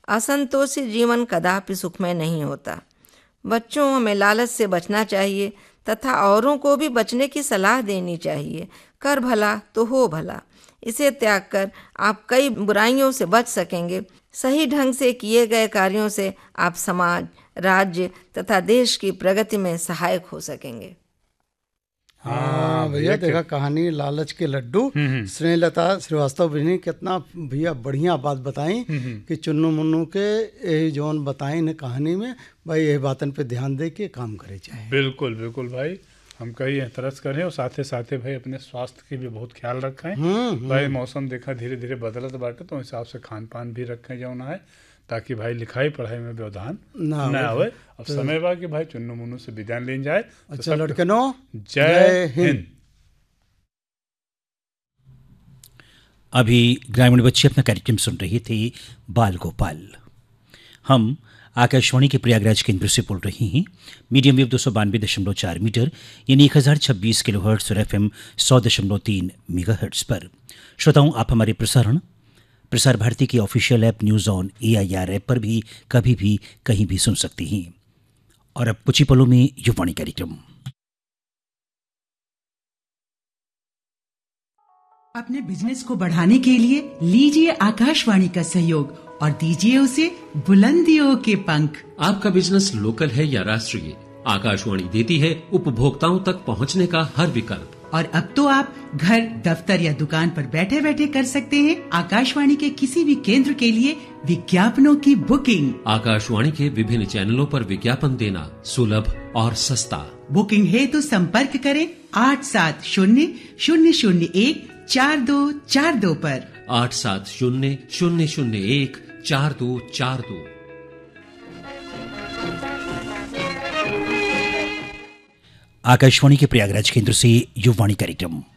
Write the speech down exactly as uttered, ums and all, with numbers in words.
असंतोषी जीवन कदापि सुखमय नहीं होता। बच्चों, हमें लालच से बचना चाहिए तथा औरों को भी बचने की सलाह देनी चाहिए। कर भला तो हो भला, इसे त्याग कर आप कई बुराइयों से बच सकेंगे। सही ढंग से किए गए कार्यों से आप समाज, राज्य तथा देश की प्रगति में सहायक हो सकेंगे। हाँ भैया, देखा कहानी लालच के लड्डू। स्नेहलता श्रीवास्तव ने कितना भैया बढ़िया बात बताई कि चुन्नू मुन्नू के यही जोन बताई ने कहानी में भाई, यही बातन पे ध्यान दे के काम करे चाहिए। बिल्कुल बिल्कुल भाई, हम कई एहतरस करें और साथे साथे भाई अपने स्वास्थ्य की भी बहुत ख्याल रखें भाई। मौसम देखा धीरे धीरे बदलत बाटे तो हिसाब से खान पान भी रखें जौन है, ताकि भाई लिखाई पढ़ाई में व्यवधान न आवे। अब तो समय बा कि भाई चुन्नू मुन्नू से विदाई लेन जाए। अच्छा तो लड़कनो, जय हिंद। अभी ग्रामीण बच्चे अपना कार्यक्रम सुन रहे थे बाल गोपाल। हम आकाशवाणी के प्रयागराज केंद्र से बोल रहे हैं। मीडियम वेव दो सौ बानवे दशमलव चार मीटर यानी एक हज़ार छब्बीस किलो हर्ट्स और एफ एम सौ दशमलव तीन मेगा हर्ट्स पर। श्रोताओं, आप हमारे प्रसारण प्रसार भारती की official app news on A I R app पर भी कभी भी कहीं भी सुन सकते हैं। और अब कुछ ही पलों में युवाणी कार्यक्रम। अपने बिजनेस को बढ़ाने के लिए लीजिए आकाशवाणी का सहयोग और दीजिए उसे बुलंदियों के पंख। आपका बिजनेस लोकल है या राष्ट्रीय, आकाशवाणी देती है उपभोक्ताओं तक पहुंचने का हर विकल्प। और अब तो आप घर, दफ्तर या दुकान पर बैठे बैठे कर सकते हैं आकाशवाणी के किसी भी केंद्र के लिए विज्ञापनों की बुकिंग। आकाशवाणी के विभिन्न चैनलों पर विज्ञापन देना सुलभ और सस्ता। बुकिंग है तो संपर्क करें आठ सात शून्य शून्य शून्य एक चार दो चार दो पर। आठ सात शून्य शून्य शून्य एक चार दो चार दो। आकाशवाणी के प्रयागराज केंद्र से युवाणी कार्यक्रम।